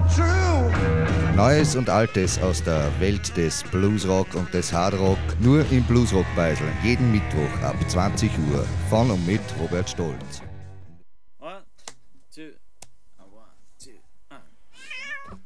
Neues und Altes aus der Welt des Bluesrock und des Hardrock nur im Bluesrock-Beisel. Jeden Mittwoch ab 20 Uhr von und mit Robert Stolz. 1, 2, 1, 2.